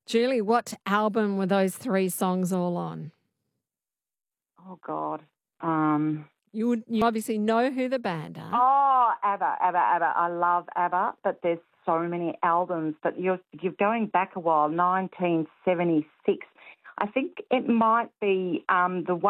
Julie, what album were those three songs all on? Oh, God. Um, You obviously know who the band are. oh, ABBA. I love ABBA, but there's so many albums. But you're going back a while, 1976. I think it might be the one.